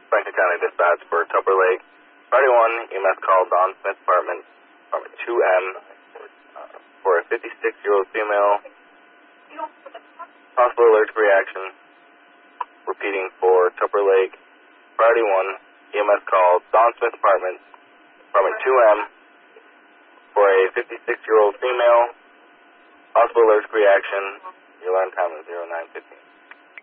Franklin County Dispatch for Tupper Lake. Friday 1, EMS called Don Smith Apartment, apartment 2M, for a 56-year-old female. Possible allergic reaction. Repeating for Tupper Lake. Friday 1, EMS called Don Smith Apartment, apartment 2M, for a 56-year-old female. Possible allergic reaction. Your alarm time is 09:15.